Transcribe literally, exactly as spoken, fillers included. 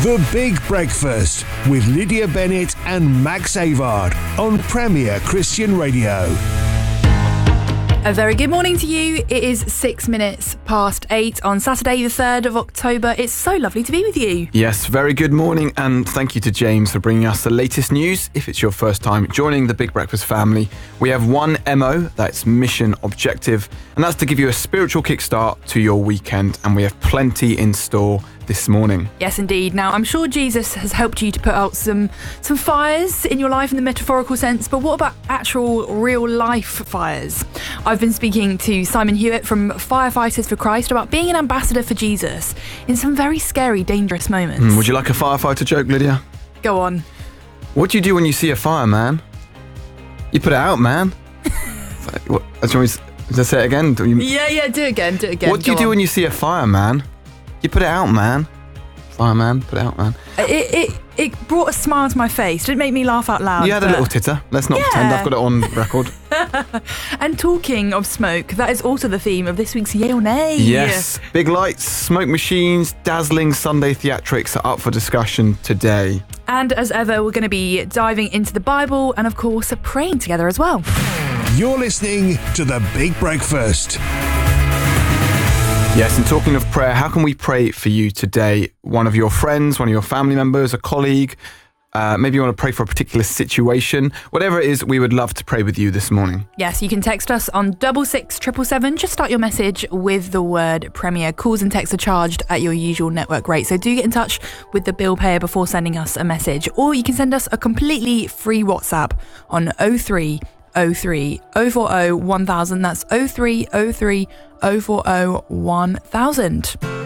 The Big Breakfast with Lydia Bennett and Max Avard on Premier Christian Radio. A very good morning to you. It is six minutes past eight on Saturday, the third of October. It's so lovely to be with you. Yes, very good morning, and thank you to James for bringing us the latest news. If it's your first time joining the Big Breakfast family, we have one M O, that's mission objective, and that's to give you a spiritual kickstart to your weekend, and we have plenty in store this morning. Yes, indeed. Now, I'm sure Jesus has helped you to put out some some fires in your life in the metaphorical sense, but what about actual real life fires? I've been speaking to Simon Hewitt from Firefighters for Christ about being an ambassador for Jesus in some very scary, dangerous moments. Mm, would you like a firefighter joke, Lydia? Go on. What do you do when you see a fire, man? You put it out, man. What, do you want me to, to say it again? Do you, yeah, yeah, do it again, do it again. What do you Go do on. when you see a fire, man? You put it out, man. Fireman, put it out, man. It, it it brought a smile to my face. It didn't make me laugh out loud. You had a little titter. Let's not Yeah. pretend. I've got it on record. And talking of smoke, that is also the theme of this week's Yay or Nay. Yes. Big lights, smoke machines, dazzling Sunday theatrics are up for discussion today. And as ever, we're going to be diving into the Bible and, of course, praying together as well. You're listening to The Big Breakfast. Yes, and talking of prayer, how can we pray for you today? One of your friends, one of your family members, a colleague, uh, maybe you want to pray for a particular situation. Whatever it is, we would love to pray with you this morning. Yes, you can text us on double six triple seven. Just start your message with the word Premier. Calls and texts are charged at your usual network rate, so do get in touch with the bill payer before sending us a message. Or you can send us a completely free WhatsApp on oh three oh three oh four oh one thousand. That's oh three oh three oh four oh one thousand.